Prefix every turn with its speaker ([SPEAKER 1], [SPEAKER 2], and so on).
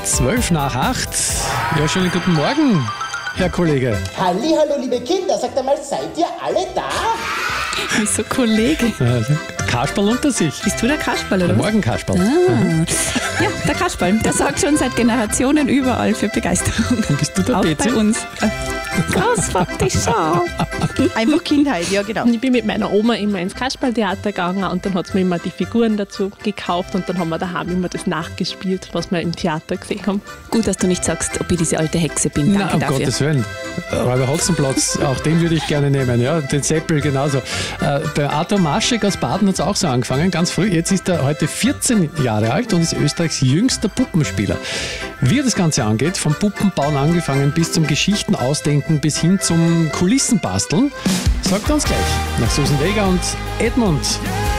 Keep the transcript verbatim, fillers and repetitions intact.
[SPEAKER 1] Zwölf nach acht. Ja, schönen guten Morgen, Herr Kollege.
[SPEAKER 2] Hallihallo, liebe Kinder, sagt einmal, seid ihr alle da?
[SPEAKER 3] Wieso Kollege?
[SPEAKER 1] Äh, Kasperl unter sich.
[SPEAKER 3] Bist du der Kasperl, oder?
[SPEAKER 1] Morgen Kasperl.
[SPEAKER 3] Ah. Ja, der Kasperl, der sorgt schon seit Generationen überall für Begeisterung.
[SPEAKER 1] Bist du der
[SPEAKER 3] Auch
[SPEAKER 1] Bezi?
[SPEAKER 3] bei uns. Das fand ich schon.
[SPEAKER 4] Einfach Kindheit, ja genau.
[SPEAKER 5] Ich bin mit meiner Oma immer ins Kasperltheater gegangen und dann hat sie mir immer die Figuren dazu gekauft und dann haben wir daheim immer das nachgespielt, was wir im Theater gesehen haben.
[SPEAKER 3] Gut, dass du nicht sagst, ob ich diese alte Hexe bin. Danke
[SPEAKER 1] Na, um
[SPEAKER 3] dafür.
[SPEAKER 1] Gottes Willen. Räuber Hotzenplotz, auch den würde ich gerne nehmen. Ja, den Seppel genauso. Äh, bei Arthur Maschek aus Baden hat es auch so angefangen, ganz früh. Jetzt ist er heute vierzehn Jahre alt und ist Österreichs jüngster Puppenspieler. Wie er das Ganze angeht, vom Puppenbauen angefangen bis zum Geschichten ausdenken, bis hin zum Kulissenbasteln, sagt er uns gleich. Nach Susan Vega und Edmund.